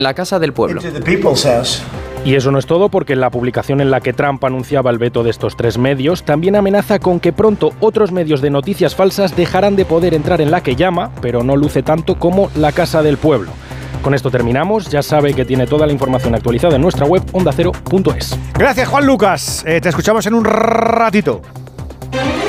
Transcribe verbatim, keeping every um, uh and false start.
La Casa del Pueblo. Y eso no es todo, porque en la publicación en la que Trump anunciaba el veto de estos tres medios, también amenaza con que pronto otros medios de noticias falsas dejarán de poder entrar en la que llama, pero no luce tanto como La Casa del Pueblo. Con esto terminamos. Ya sabe que tiene toda la información actualizada en nuestra web onda cero punto es. Gracias, Juan Lucas. Eh, te escuchamos en un ratito.